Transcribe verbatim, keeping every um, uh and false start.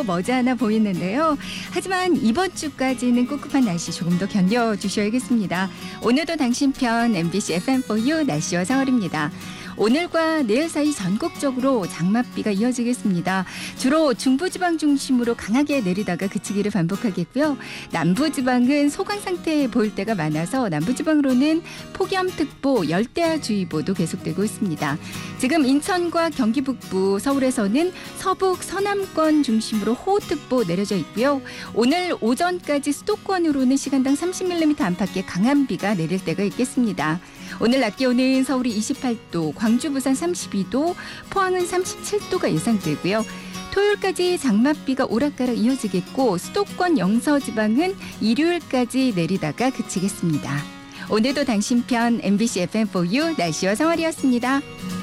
날도 머지않아 보이는데요. 하지만 이번 주까지는 꿉꿉한 날씨 조금 더 견뎌주셔야겠습니다. 오늘도 당신 편 엠비씨 에프엠포유 날씨와 상황입니다. 오늘과 내일 사이 전국적으로 장맛비가 이어지겠습니다. 주로 중부지방 중심으로 강하게 내리다가 그치기를 반복하겠고요. 남부지방은 소강 상태에 보일 때가 많아서 남부지방으로는 폭염특보, 열대야주의보도 계속되고 있습니다. 지금 인천과 경기 북부, 서울에서는 서북, 서남권 중심으로 호우특보 내려져 있고요. 오늘 오전까지 수도권으로는 시간당 삼십 밀리미터 안팎의 강한 비가 내릴 때가 있겠습니다. 오늘 낮 기온은 서울이 이십팔 도, 광주, 부산 삼십이 도, 포항은 삼십칠 도가 예상되고요. 토요일까지 장맛비가 오락가락 이어지겠고 수도권 영서지방은 일요일까지 내리다가 그치겠습니다. 오늘도 당신 편 엠비씨 에프엠포유 날씨와 생활이었습니다.